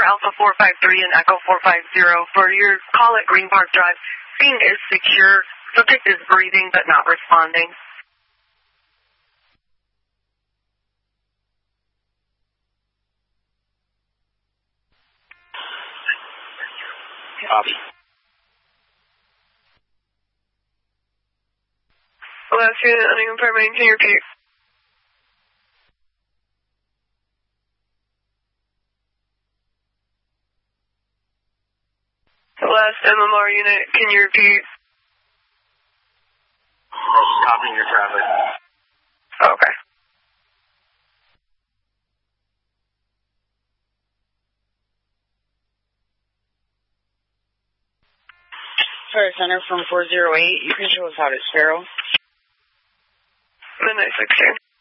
Alpha 453 and Echo 450. For your call at Green Park Drive, scene is secure. Subject is breathing but not responding. Copy. Last unit, unconfirmed, maintain your repeat. Last MMR unit, can you repeat? Just copying your traffic. Okay. Fire Center from 408, you can show us out at Sparrow. Midnight 16.